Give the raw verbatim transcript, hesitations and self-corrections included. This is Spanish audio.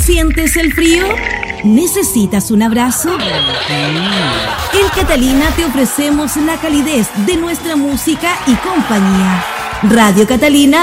¿Sientes el frío? ¿Necesitas un abrazo? En Catalina te ofrecemos la calidez de nuestra música y compañía. Radio Catalina